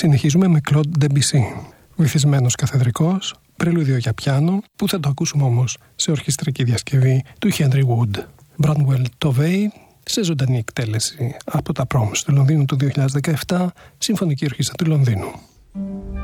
Συνεχίζουμε με Claude Debussy, βυθισμένος καθεδρικός, πρελούδιο για πιάνο, που θα το ακούσουμε όμως σε ορχιστρική διασκευή του Henry Wood. Branwell Tovey, σε ζωντανή εκτέλεση από τα Proms του Λονδίνου του 2017, Συμφωνική Ορχήστρα του Λονδίνου.